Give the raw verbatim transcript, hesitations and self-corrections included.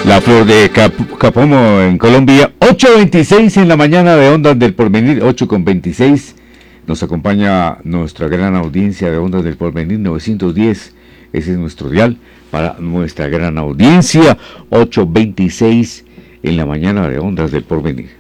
La Flor de Cap- Capomo en Colombia, ocho veintiséis en la mañana de Ondas del Porvenir, ocho con veintiséis. Nos acompaña nuestra gran audiencia de Ondas del Porvenir novecientos diez. Ese es nuestro dial para nuestra gran audiencia, ocho veintiséis en la mañana de Ondas del Porvenir.